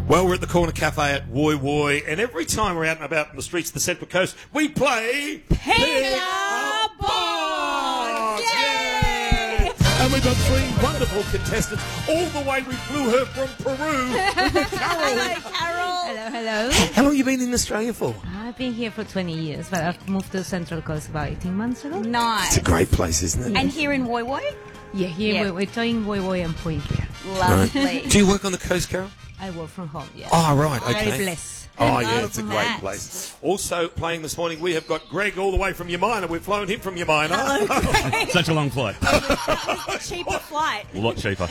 Well, we're at the Corner Cafe at Woy Woy, and every time we're out and about in the streets of the Central Coast, we play Pick a Box! Yay! And we've got three wonderful contestants. All the way we flew her from Peru. We've got Carol. Hello, Carol. Hello, hello. How long have you been in Australia for? I've been here for 20 years, but I've moved to the Central Coast about 18 months ago. Nice. It's a great place, isn't it? And here in Woy Woy? Yeah, here Yeah. we're doing Woy Woy and Pui. Lovely. Do you work on the coast, Carol? I work from home, yeah. Oh, right, okay. Very blessed. Oh, yeah, it's a great that. place. Also playing this morning, we have got Greg all the way from Yamina. We've flown him from Yamina. Hello, Greg. Such a long flight. The cheaper flight. A lot cheaper.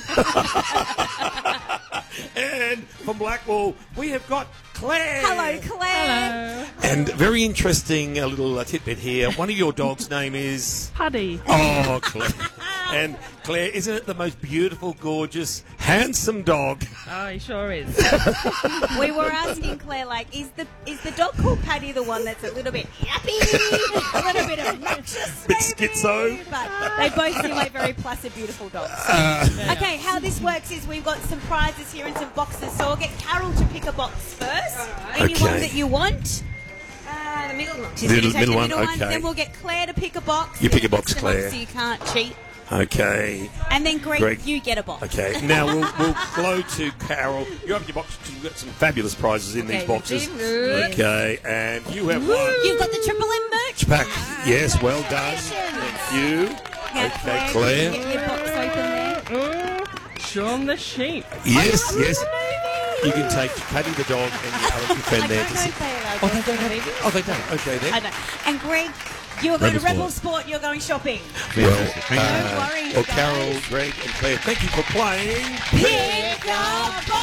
And from Blackwall, we have got Claire. Hello, Claire. And very interesting little tidbit here. One of your dogs' name is... Paddy. Oh, Claire. And Claire, isn't it the most beautiful, gorgeous, handsome dog? Oh, he sure is. We were asking Claire, like, is the dog called Paddy the one that's a little bit yappy, a little bit obnoxious, Bit maybe? schizo. But they both seem like very placid, beautiful dogs. Okay, how this works is we've got some prizes here and some boxes, so I'll get Carol to pick a box first. Any Okay. one that you want. The middle one. She's going to take Middle the one, middle one. okay. Then we'll get Claire to pick a box. You pick a Then box, it's the box Claire. So you can't cheat. Okay. And then Greg, Greg. you get a box. Okay. Now we'll go to Carol. You open your box. You've got some fabulous prizes in these Okay, boxes. let's see. Okay. And you have one You've got the Triple M merch pack. Yes, well done. Thank you. Yeah, Okay, Claire. Get your box open there. Shaun the sheep. Yes, yes. The movie. You can take Paddy the dog and your other friend I there. don't know if they allow Oh, they dogs don't in the have. movie. Oh, they don't. Okay, I then. know. And Greg, you're going to Rebel Rebel Sport. You're going shopping. Fantastic. Thank you. No worries, Well, guys. Carol, Greg, and Claire, thank you for playing. Pick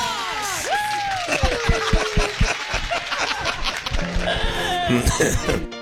a box.